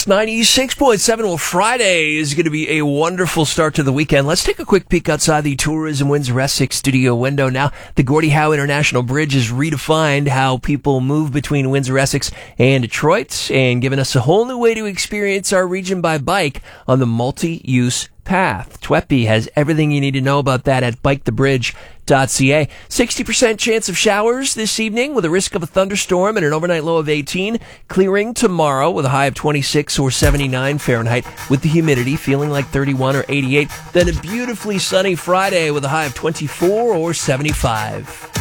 Kicks 96.7. Well, Friday is going to be a wonderful start to the weekend. Let's take a quick peek outside the Tourism Windsor Essex studio window now. The Gordie Howe International Bridge has redefined how people move between Windsor Essex and Detroit and given us a whole new way to experience our region by bike on the multi-use path. TWEPI has everything you need to know about that at bikethebridge.ca. 60% chance of showers this evening with a risk of a thunderstorm and an overnight low of 18. Clearing tomorrow with a high of 26 or 79 Fahrenheit with the humidity feeling like 31 or 88. Then a beautifully sunny Friday with a high of 24 or 75.